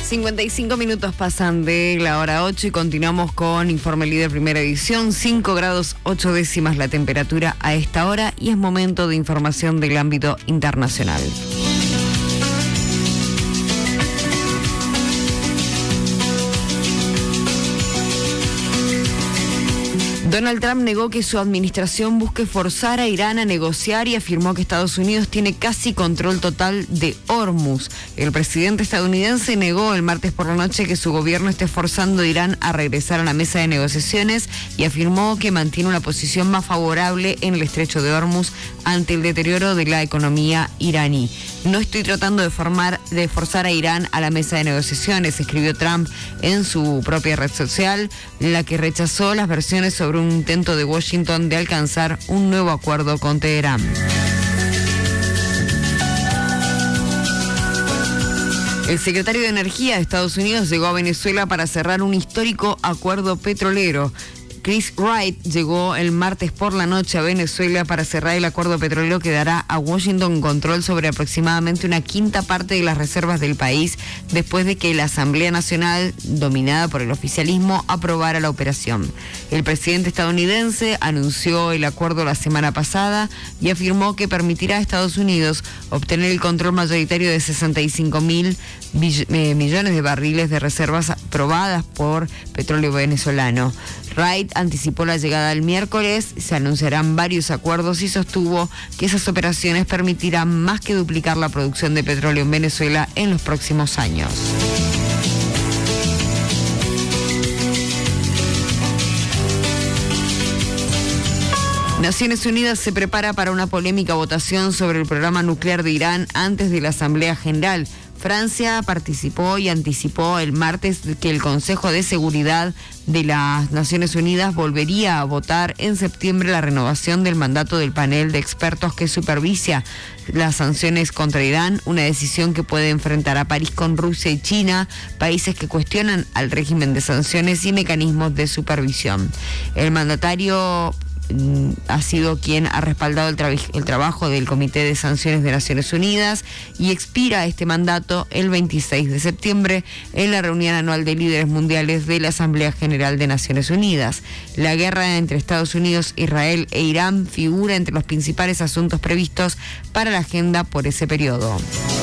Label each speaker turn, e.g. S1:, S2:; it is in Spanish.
S1: 55 minutos pasan de la hora 8 y continuamos con Informe Líder Primera Edición. 5 grados 8 décimas la temperatura a esta hora y es momento de información del ámbito internacional. Donald Trump negó que su administración busque forzar a Irán a negociar y afirmó que Estados Unidos tiene casi control total de Hormuz. El presidente estadounidense negó el martes por la noche que su gobierno esté forzando a Irán a regresar a la mesa de negociaciones y afirmó que mantiene una posición más favorable en el estrecho de Hormuz ante el deterioro de la economía iraní. No estoy tratando de forzar a Irán a la mesa de negociaciones, escribió Trump en su propia red social, en la que rechazó las versiones sobre un intento de Washington de alcanzar un nuevo acuerdo con Teherán. El secretario de Energía de Estados Unidos llegó a Venezuela para cerrar un histórico acuerdo petrolero. Chris Wright llegó el martes por la noche a Venezuela para cerrar el acuerdo petrolero que dará a Washington control sobre aproximadamente una quinta parte de las reservas del país después de que la Asamblea Nacional, dominada por el oficialismo, aprobara la operación. El presidente estadounidense anunció el acuerdo la semana pasada y afirmó que permitirá a Estados Unidos obtener el control mayoritario de 65.000 millones de barriles de reservas aprobadas por petróleo venezolano. Wright anticipó la llegada el miércoles, se anunciarán varios acuerdos y sostuvo que esas operaciones permitirán más que duplicar la producción de petróleo en Venezuela en los próximos años. Naciones Unidas se prepara para una polémica votación sobre el programa nuclear de Irán antes de la Asamblea General. Francia participó y anticipó el martes que el Consejo de Seguridad de las Naciones Unidas volvería a votar en septiembre la renovación del mandato del panel de expertos que supervisa las sanciones contra Irán, una decisión que puede enfrentar a París con Rusia y China, países que cuestionan al régimen de sanciones y mecanismos de supervisión. El mandatario ha sido quien ha respaldado el trabajo del Comité de Sanciones de Naciones Unidas y expira este mandato el 26 de septiembre en la reunión anual de líderes mundiales de la Asamblea General de Naciones Unidas. La guerra entre Estados Unidos, Israel e Irán figura entre los principales asuntos previstos para la agenda por ese periodo.